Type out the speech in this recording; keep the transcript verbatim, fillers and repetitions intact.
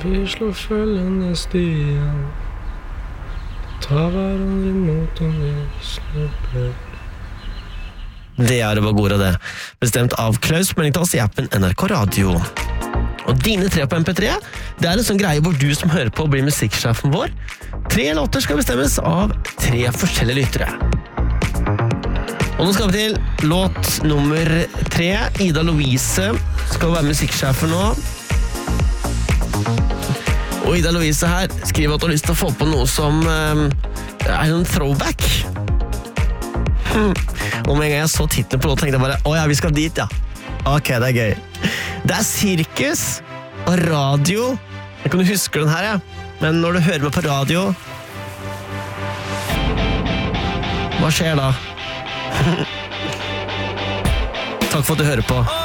vi slår følgende stier, ta hverandre imot om vi slipper. Det er det var god av det. Bestemt av Klaus Mellingtals i appen N R K Radio. Og dine tre på M P tre, det er en sånn greie hvor du som hører på blir musikksjefen vår. Tre låter skal bestemmes av tre forskjellige lyttere. Og nå skal vi til låt nummer tre. Ida Louise skal være musikksjefen nå. Og Ida Louise her skriver at hun har lyst til å få på noe som um, er en throwback. Hmm. Og med en gang jeg så titlen på låten, tenkte jeg bare, åja, vi skal dit, ja. Ok, det er gøy. Det er sirkus og radio. Jeg kan du huske den her, ja. Men når du hører meg på radio, hva skjer da? Takk for at du hører på.